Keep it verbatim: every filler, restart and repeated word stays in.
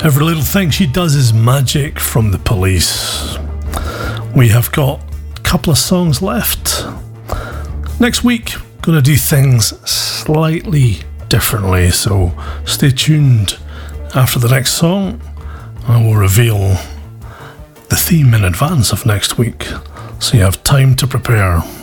Every Little Thing She Does Is Magic from The Police. We have got a couple of songs left. Next week, going to do things slightly differently, so stay tuned. After the next song, I will reveal the theme in advance of next week, so you have time to prepare.